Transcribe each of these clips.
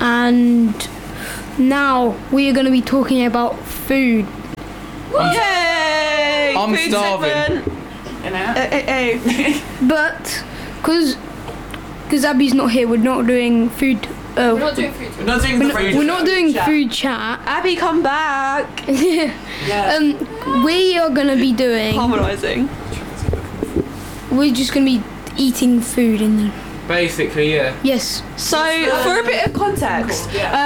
and now we are going to be talking about food. Yay! I'm Food starving. segment. But because Abby's not here, we're not doing food. We're not doing food. We're not doing the food. We're not doing food chat. Abby, come back. We are going to be doing. Harmonising. We're just going to be eating food in there. Basically, yeah. Yes. So, for a bit of context,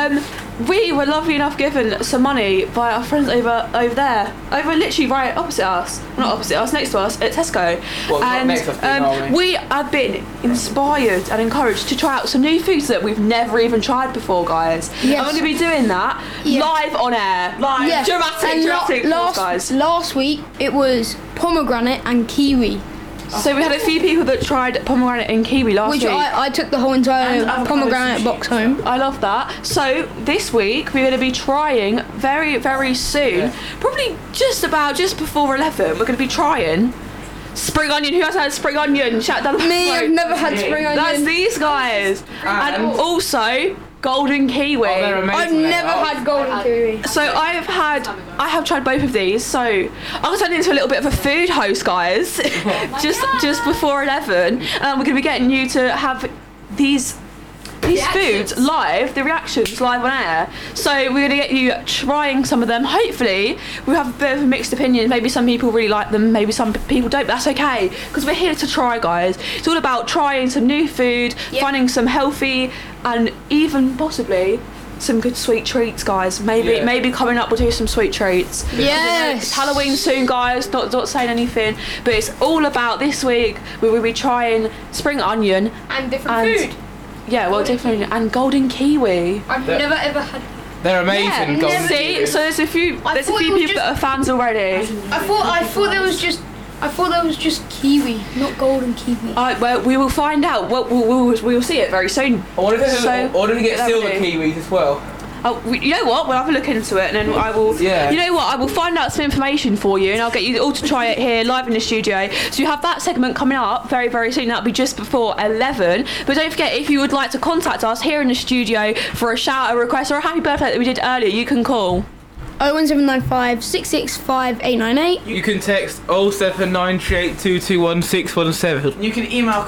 we were lovely enough given some money by our friends over there, literally right opposite us, not opposite us, next to us at Tesco. Well, not next to us, are we? We have been inspired and encouraged to try out some new foods that we've never even tried before, guys. Yes. I'm going to be doing that live on air, live, Yes. dramatic, pause, guys. Last week it was pomegranate and kiwi, So we had a few people that tried pomegranate and kiwi last which week. I took the whole entire pomegranate box home. I love that. So this week we're going to be trying very, very soon, probably just before 11. We're going to be trying spring onion. Who has had spring onion? Shout down the Me, I've never had spring onion. That's these guys, and also golden kiwi. Oh, they're amazing. I've never had golden kiwi. So I have tried both of these. So I'll turn into a little bit of a food host, guys. just before 11, we're going to be getting you to have these foods live, the reactions live on air. So we're going to get you trying some of them. Hopefully we'll have a bit of a mixed opinion. Maybe some people really like them, maybe some people don't, but that's okay, because we're here to try, guys. It's all about trying some new food, finding some healthy and even possibly some good sweet treats, guys. Maybe coming up we'll do some sweet treats. Yes. It's Halloween soon, guys. Not saying anything, but it's all about this week. We will be trying spring onion And different food. Yeah, well, definitely. And golden kiwi. I've never ever had. They're amazing. golden See, kiwi. so there's a few thought it was people that are fans already. I thought there was just kiwi, not golden kiwi. Well, we will find out. We'll see it very soon. I wonder if we get silver lovely. kiwis as well. You know what? We'll have a look into it, and then I will. Yeah. You know what? I will find out some information for you, and I'll get you all to try it here live in the studio. So you have that segment coming up very, very soon. That'll be just before 11. But don't forget, if you would like to contact us here in the studio for a shout, a request, or a happy birthday that we did earlier, you can call 01795 665 898. You can text 07938 221 617. You can email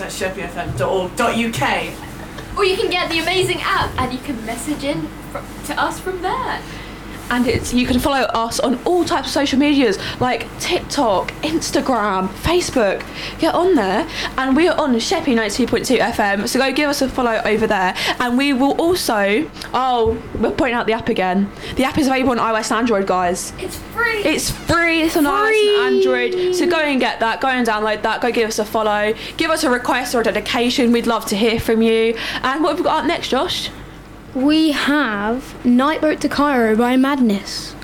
contact@sheffiefm.org.uk. Or you can get the amazing app and you can message in to us from there. And you can follow us on all types of social medias like TikTok, Instagram, Facebook. Get on there, and we are on Sheppy 92.2 FM. So go give us a follow over there, and we will also. We're pointing out the app again. The app is available on iOS and Android, guys. It's free. It's free. It's on iOS and Android. So go and get that. Go and download that. Go give us a follow. Give us a request or a dedication. We'd love to hear from you. And what have we got up next, Josh? We have Night Boat to Cairo by Madness.